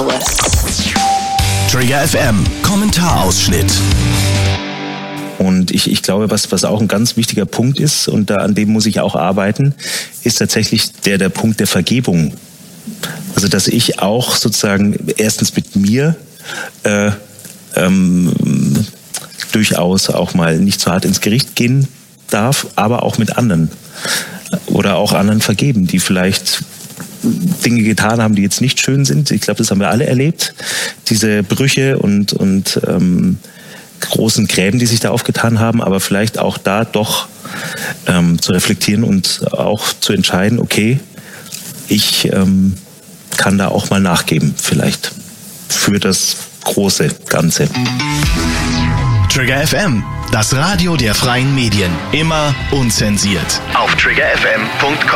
Power. Trigger FM, Kommentarausschnitt. Und ich glaube, was auch ein ganz wichtiger Punkt ist, und an dem muss ich auch arbeiten, ist tatsächlich der Punkt der Vergebung. Also dass ich auch sozusagen erstens mit mir durchaus auch mal nicht so hart ins Gericht gehen darf, aber auch mit anderen. Oder auch anderen vergeben, die vielleicht Dinge getan haben, die jetzt nicht schön sind. Ich glaube, das haben wir alle erlebt. Diese Brüche und großen Gräben, die sich da aufgetan haben, aber vielleicht auch da doch zu reflektieren und auch zu entscheiden, okay, ich kann da auch mal nachgeben, vielleicht für das große Ganze. Trigger FM, das Radio der freien Medien. Immer unzensiert. Auf triggerfm.com.